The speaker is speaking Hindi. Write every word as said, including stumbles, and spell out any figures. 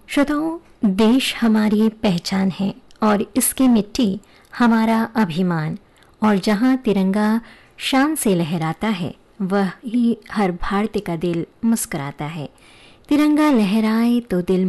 श्रोताओं, देश हमारी पहचान है और इसकी मिट्टी हमारा अभिमान, और जहाँ तिरंगा शान से लहराता है वह ही हर भारतीय का दिल मुस्कुराता है। तिरंगा लहराए तो दिल